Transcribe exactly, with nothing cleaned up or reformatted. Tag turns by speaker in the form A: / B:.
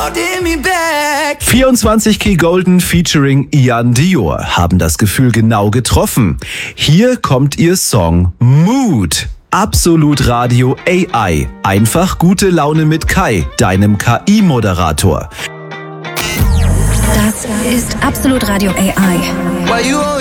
A: vierundzwanzig K Golden featuring Ian Dior haben das Gefühl genau getroffen. Hier kommt ihr Song Mood. Absolut Radio A I. Einfach gute Laune mit Kai, deinem K I-Moderator.
B: Das ist Absolut Radio A I.